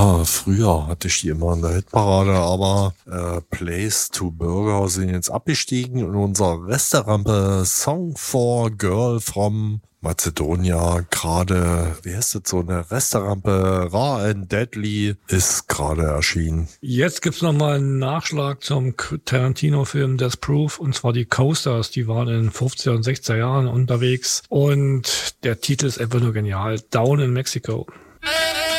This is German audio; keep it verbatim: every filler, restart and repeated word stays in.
Ja, früher hatte ich die immer in der Hitparade, aber äh, Place to Burger sind jetzt abgestiegen und unser Resterampe Song for Girl from Macedonia, gerade, wie heißt das, so eine Resterampe Raw and Deadly ist gerade erschienen. Jetzt gibt's nochmal einen Nachschlag zum Tarantino-Film Death Proof, und zwar die Coasters, die waren in fünfziger und sechziger Jahren unterwegs und der Titel ist einfach nur genial, Down in Mexico.